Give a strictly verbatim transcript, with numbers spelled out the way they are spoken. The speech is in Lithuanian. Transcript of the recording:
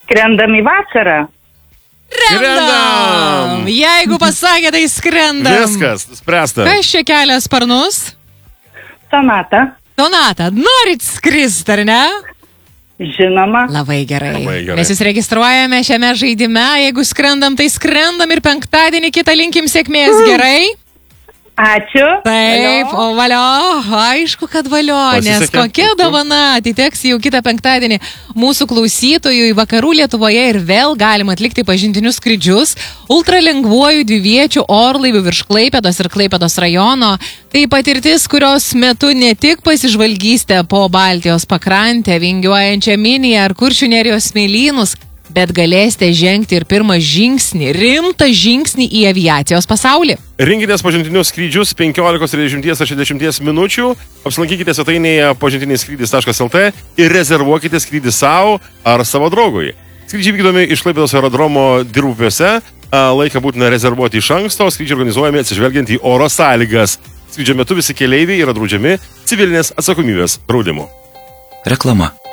Skrendam į vasarą. Skrendam! Jeigu pasakė, tai skrendam. Viskas, spręsta. Kas čia kelia sparnus? Sonata. Donata, norit skristi, ar ne? Žinoma. Labai gerai. Labai gerai. Mes jūs registruojame šiame žaidime. Jeigu skrendam, tai skrendam ir penktadienį kitą linkim sėkmės, gerai? Ačiū. Taip, o valio, aišku, kad valio, nes Pasisekė. kokia dovana atiteks jau kitą penktadienį mūsų klausytojų į vakarų Lietuvoje ir vėl galima atlikti pažintinius skrydžius ultralengvuoju dviviečių orlaiviu virš Klaipėdos ir Klaipėdos rajono. Tai patirtis, kurios metu ne tik pasižvalgysite po Baltijos pakrantę, vingiuojančią Miniją ar Kuršių nerijos smėlynus, bet galėsite žengti ir pirmą žingsnį, rimtą žingsnį į aviacijos pasaulį. Rinkitės pažintinius skrydžius penkiolikos, trisdešimties ar šešiasdešimties minučių, apsilankykite svetainėje pažintinis skrydis taškas lt ir rezervuokite skrydį savo ar savo draugui. Skrydžiai vykdomi iš Klaipėdos aerodromo Dirbupiuose, laiką būtina rezervuoti iš anksto, skrydžiai organizuojami atsižvelgiant į oro sąlygas. Skrydžio metu visi keleiviai yra draudžiami civilinės atsakomybės draudimu. Reklama.